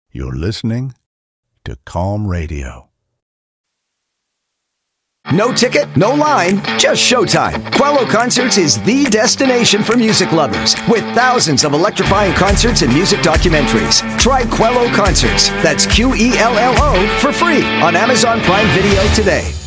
You're listening to Calm Radio. No ticket, no line, just showtime. Quello Concerts is the destination for music lovers, with thousands of electrifying concerts and music documentaries. Try Quello Concerts, that's Quello, for free on Amazon Prime Video today.